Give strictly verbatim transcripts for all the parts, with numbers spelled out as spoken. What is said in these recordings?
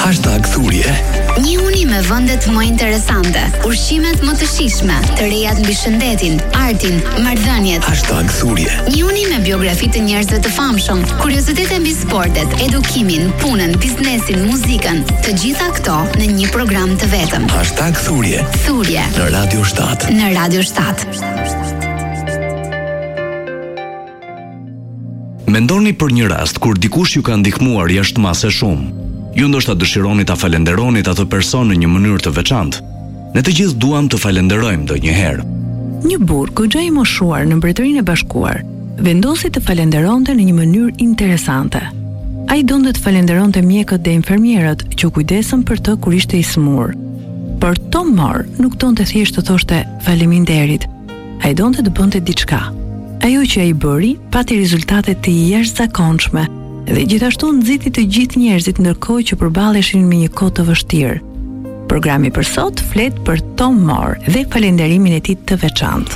Hashtag thurje. Njihuni me vendet më interesante, ushqimet më të shijshme, të rejat mbi shëndetin, artin, marrëdhëniet. Hashtag thurje. Njihuni me biografi të njerëzve të famshëm, kuriozitete mbi sportet, edukimin, punën, biznesin, muzikën, të gjitha këto në një program të vetëm. Hashtag thurje. Thurje Në Radio shtatë. në Radio shtatë. Mendoni për një rast kur dikush ju ka ndihmuar jashtëmase shumë. Ju ndoshta dëshironi ta falenderonit atë person në një mënyrë të veçantë. Ne të gjithë duam të falenderojmë ndonjëherë. Një burr goxha i moshuar në Mbretërinë e Bashkuar vendosi të falenderonte në një mënyrë interesante. Ai donte të falenderonte mjekët dhe infermierët që kujdesën për të kur ishte i smur. Por Tom Moore nuk donte thjesht të thoshte faleminderit. Ai donte të bënte diçka. Ajo që ai bëri pati rezultate të jashtëzakonshme dhe gjithashtu nxiti të gjithë njerëzit ndërkohë që përballeshin me një kohë të vështirë. Programi për sot flet për Tom Moore dhe falenderimin e tij të veçantë.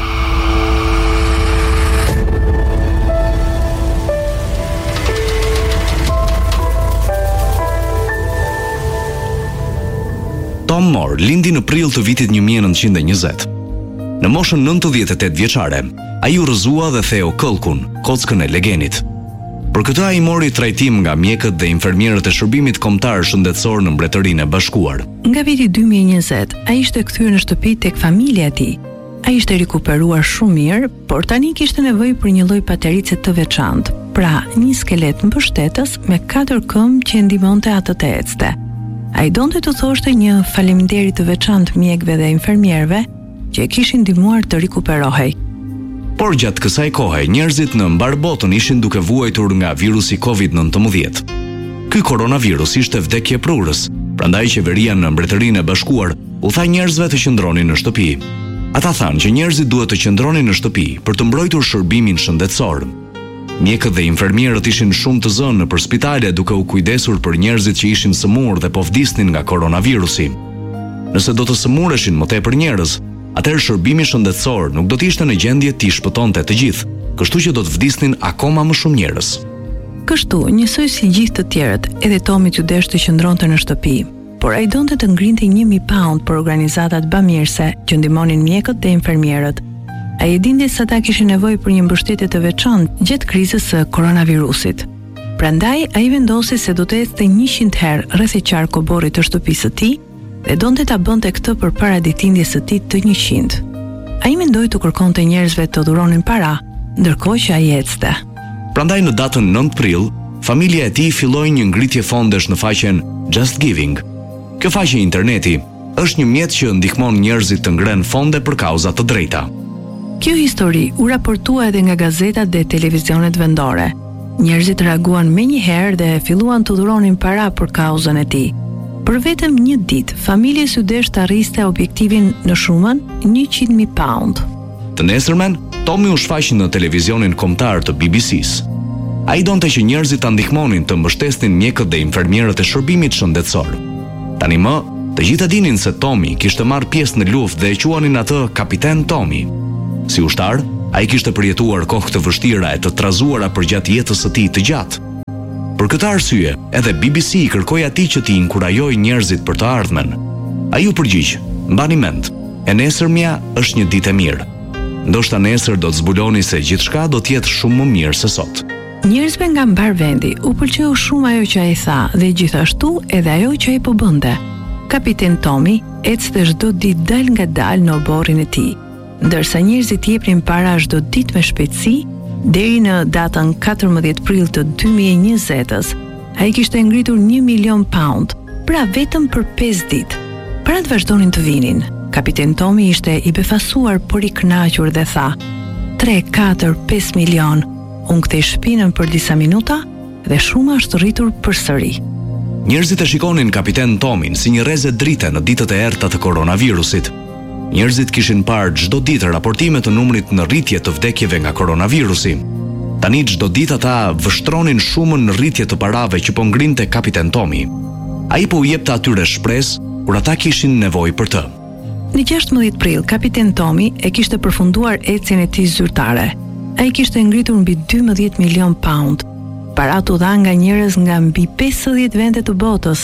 Tom Moore lindi në prill të vitit një mijë e nëntëqind e njëzet. Në moshën nëntëdhjetë e tetë vjeçare, ai u rrëzua dhe theu këllkun, kockën e legenit. Për këtë ai mori trajtim nga mjekët dhe infermierët e shërbimit kombëtar shëndetësor në Mbretërinë e Bashkuar. Nga viti dy mijë e njëzet, ai ishte kthyer në shtëpi tek familja e tij. Ai ishte rikuperuar shumë mirë, por tani kishte nevojë për një lloj paterice të veçantë, pra një skelet mbështetës me katër këmbë që ndihmonte atë të ecte. Ai donte të thoshte një faleminderit të veçantë mjekëve dhe infermierëve që e kishin ndihmuar të rikuperohej. Por gjatë kësaj kohe, njerëzit në mbar botën ishin duke vuajtur nga virusi kovid nëntëmbëdhjetë. Ky koronavirus ishte vdekje prurës, prandaj qeveria në Mbretërinë e Bashkuar u tha njerëzve të qëndronin në shtëpi. Ata thanë që njerëzit duhet të qëndronin në shtëpi për të mbrojtur shërbimin shëndetësor. Mjekët dhe infermierët ishin shumë të zënë nëpër spitale duke u kujdesur për njerëzit që ishin sëmurë dhe po vdisnin nga koronavirusi. Nëse do të sëmureshin më tepër njerëz, atëherë shërbimi shëndetësor nuk do të ishte në gjendje t'i shpëtonte të gjithë, kështu që do të vdisnin akoma më shumë njerëz. Kështu, njësoj si gjithë të tjerët, edhe Tomit ju desh të qëndronte në shtëpi, por ai donte të ngrinte një mijë pound për organizatat bamirëse që ndihmonin mjekët dhe infermierët. Ai e dinte se ata kishin nevojë për një mbështetje të veçantë gjatë krizës së koronavirusit. Prandaj ai vendosi se do të ecte njëqind herë rreth e qark koborrit të shtëpisë së tij dhe donte ta bënte këtë përpara ditëlindjes së tij të njëqind. Ai mendoi të kërkonte njerëzve të dhuronin para, ndërkohë që ai ecte. Prandaj në datën nëntë prill, familja e tij filloi një ngritje fondesh në faqen Just Giving. Kjo faqe interneti është një mjet që ndihmon njerëzit të ngrenë fonde për kauza të drejta. Kjo histori u raportua edhe nga gazetat dhe televizionet vendore. Njerëzit reaguan menjëherë dhe filluan të dhuronin para për kauzën e tij. Për vetëm një ditë, familjes u desh të arriste objektivin në shumën njëqind mijë pound. Të nesërmen, Tomi u shfaq në televizionin kombëtar të B B C-s. Ai donte që njerëzit ta ndihmonin të mbështesnin mjekët dhe infermierët e shërbimit shëndetësor. Tani më, të gjithë dinin se Tomi kishte marrë pjesë në luftë dhe e quanin atë Kapiten Tomi. Si ushtar, ai kishte përjetuar kohë të vështira e të trazuara përgjatë jetës së tij të gjatë. Për këtë arsye, edhe B B C i kërkoi atij që t'i inkurajojë njerëzit për të ardhmen. Ai u përgjigj: "Mbani mend, e nesërmja është një ditë e mirë. Ndoshta nesër do të zbuloni se gjithçka do të jetë shumë më mirë se sot." Njerëzve nga mbar vendi u pëlqeu shumë ajo që ai tha dhe gjithashtu edhe ajo që ai po bënte. Kapiten Tomi ecte çdo ditë dal nga dal në oborrin e tij, ndërsa njerëzit jepnin para çdo ditë me shpejtësi. Deri në datën katërmbëdhjetë prill të dy mijë e njëzetës, ai kishte ngritur një milion pound, pra vetëm për pesë ditë. Para të vazhdonin të vinin, Kapiten Tomi ishte i befasuar por i kënaqur dhe tha: tre, katër, pesë milion. Unë kthej shpinën për disa minuta dhe shuma është rritur përsëri. Njerëzit e shikonin Kapiten Tomin si një rrezë drite në ditët e errta të koronavirusit. Njerëzit kishin parë çdo ditë raportime të numrit në rritje të vdekjeve nga koronavirusi. Tani çdo ditë ata vështronin shumën në rritje të parave që po ngrinte Kapiten Tomi. Ai po u jepte atyre shpresë kur ata kishin nevojë për të. Në gjashtëmbëdhjetë prill, Kapiten Tomi e kishte përfunduar ecjen e tij zyrtare. Ai kishte ngritur mbi dymbëdhjetë milion pound. Parat u dha nga njerëz nga mbi pesëdhjetë vende të botës,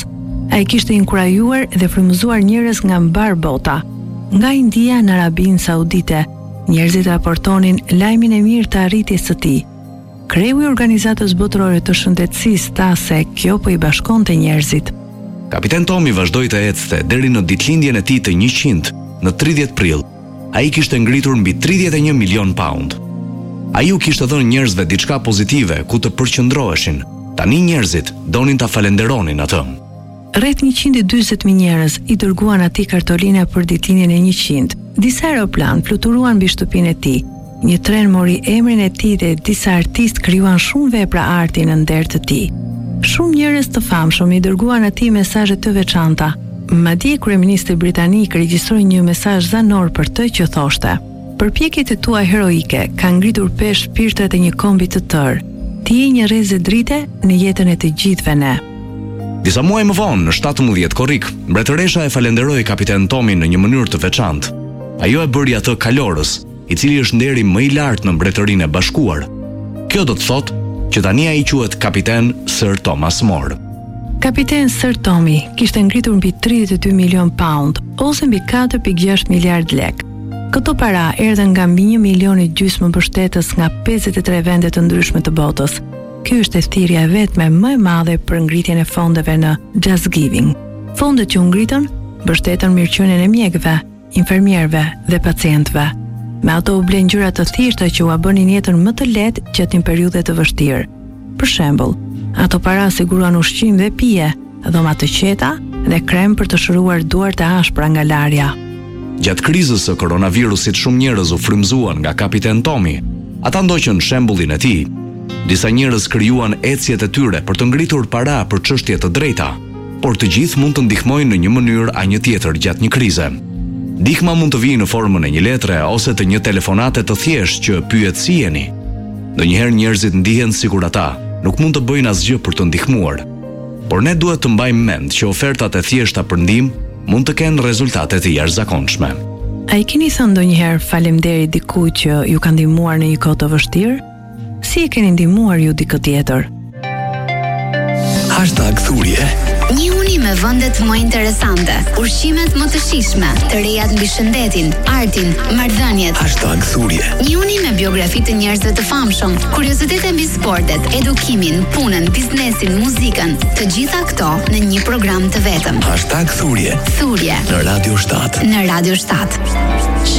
Ai kishte inkurajuar dhe frymëzuar njerëz nga mbar bota. Nga India në Arabinë Saudite, njerëzit raportonin lajmin e mirë të arritjes së tij. Kreu i Organizatës Botërore të Shëndetësisë tha se kjo po i bashkonte njerëzit. Kapiten Tomi vazhdoi të ecte deri në ditëlindjen e tij të njëqind në tridhjetë prill. Ai kishte ngritur mbi tridhjetë e një milion pound. Ai u kishte dhënë njerëzve diçka pozitive ku të përqendroheshin. Tani njerëzit donin ta falenderonin atë. Rreth njëqind e dyzet mijë njerëz i dërguan atij kartolina për ditëlindjen e njëqind. Disa aeroplan fluturuan mbi shtëpinë e tij. Një tren mori emrin e tij dhe disa artistë krijuan shumë vepra arti në nder të tij. Shumë njerëz të famshëm i dërguan atij mesazhe të veçanta. Madje kryeministri britanik regjistroi një mesazh zanor për të që thoshte: "Përpjekjet e tua heroike kanë ngritur pesh shpirtrat e një kombi të tërë. Ti je një rrezë drite në jetën e të gjithëve ne." Disa muaj më vonë, në shtatëmbëdhjetë korrik, mbretëresha e falenderoi kapiten Tomin në një mënyrë të veçantë. Ajo e bëri atë kalorës, i cili është nderi më i lartë në Mbretërinë e Bashkuar. Kjo do të thotë që tani ai quhet kapiten Sir Thomas More. Kapiten Sir Tommy kishte ngritur mbi tridhjetë e dy milion pound, ose mbi katër pikë gjashtë miliard lek. Këto para erdhën nga mbi një milion e gjysmë mbështetës nga pesëdhjetë e tre vende të ndryshme të botës. Ky është e thirrja vetme më e madhe për ngritjen e fondeve në Just Giving. Fondet që u ngritën mbështetën mirëqenien e mjekëve, infermierëve dhe pacientëve. Me ato u blen gjëra të thjeshta që u bënin jetën më të lehtë gjatë një periudhe të vështirë. Për shembull, ato para siguruan ushqim dhe pije, dhoma të qeta dhe krem për të shëruar duart e ashpra nga larja. Gjatë krizës së koronavirusit shumë njerëz u frymëzuan nga kapiten Tomi. Ata ndoqën shembullin e tij. Disa njerëz krijuan ecjet e tyre për të ngritur para për çështje të drejta, por të gjithë mund të ndihmojnë në një mënyrë a një tjetër gjatë një krize. Ndihma mund të vijë në formën e një letre ose të një telefonate të thjeshtë që pyet si jeni. Ndonjëherë njerëzit ndihen sikur ata nuk mund të bëjnë asgjë për të ndihmuar. Por ne duhet të mbajmë mend që ofertat e thjeshta për ndihmë mund të kenë rezultate të jashtëzakonshme. A i keni thënë ndonjëherë faleminderit dikujt që ju ka ndihmuar në një kohë të vështirë? Si e keni ndihmuar ju dikë tjetër? Hashtag Thurje. Një uni me vendet më interesante, ushqimet më të shijshme, të rejat mbi shëndetin, artin, marrëdhëniet. Hashtag Thurje. Një uni me biografi të njerëzve të famshëm, kuriozitete mbi sportet, edukimin, punën, biznesin, muzikën, të gjitha këto në një program të vetëm. Hashtag Thurje. Thurje Në Radio shtat. Në Radio shtat.